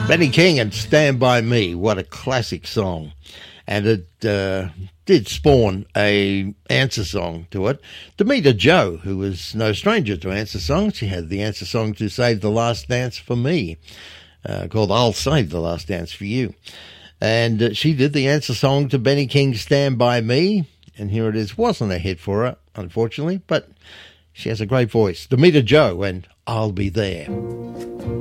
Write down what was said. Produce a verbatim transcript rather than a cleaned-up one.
Benny King and Stand By Me, what a classic song. And it uh, did spawn a answer song to it. Demita Jo, who was no stranger to answer songs, she had the answer song to Save the Last Dance for Me, uh, called I'll Save the Last Dance for You. And uh, she did the answer song to Benny King's Stand By Me, and here it is. Wasn't a hit for her, unfortunately, but she has a great voice. Demita Jo and I'll Be There.